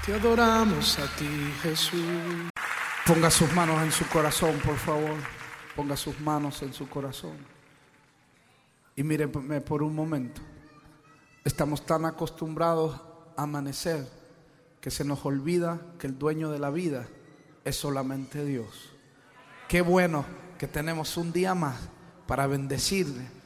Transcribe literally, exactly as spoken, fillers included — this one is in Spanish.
Te adoramos a ti, Jesús. Ponga sus manos en su corazón, por favor. Ponga sus manos en su corazón. Y míreme por un momento. Estamos tan acostumbrados a amanecer que se nos olvida que el dueño de la vida es solamente Dios. Qué bueno que tenemos un día más para bendecirle